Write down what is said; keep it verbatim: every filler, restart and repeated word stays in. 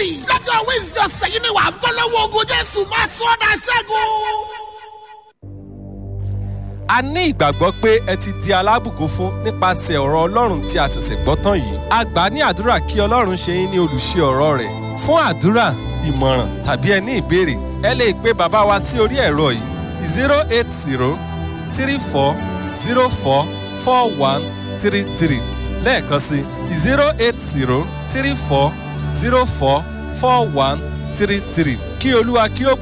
three lọ́jọ́ Wednesday ọ̀sẹ̀ yìí ni wàá bọ́ lọ́wọ́ ogun Jésù máa sọ ọ́ dà ṣẹ́gun. A ní ìgbàgbọ́ pé ẹ ti di alábùkún fún nípasẹ̀ ọ̀rọ̀ Ọlọ́run tí a ṣẹ̀ṣẹ̀ gbọ́ tán yìí. A gbà ní àdúrà kí Ọlọ́run ṣe yín ní olùṣe ọ̀rọ̀ rẹ̀. Fún àdúrà, ìmọ̀ràn tàbí ẹ ní ìbéèrè, ẹ lè pe bàbá wa sí orí ẹ̀rọ yìí zero eight zero three four zero four four one three three lẹ́ẹ̀kan sí zero eight zero three four zero four four one three three. Kí Olúwa kí ó